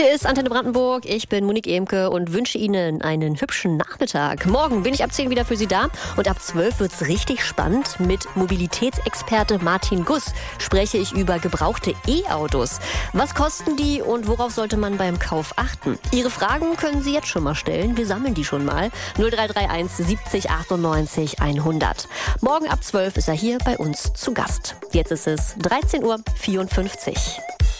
Hier ist Antenne Brandenburg, ich bin Monique Ehmke und wünsche Ihnen einen hübschen Nachmittag. Morgen bin ich ab 10 wieder für Sie da und ab 12 wird's richtig spannend. Mit Mobilitätsexperte Martin Guss spreche ich über gebrauchte E-Autos. Was kosten die und worauf sollte man beim Kauf achten? Ihre Fragen können Sie jetzt schon mal stellen, wir sammeln die schon mal. 0331 70 98 100. Morgen ab 12 ist er hier bei uns zu Gast. Jetzt ist es 13:54 Uhr.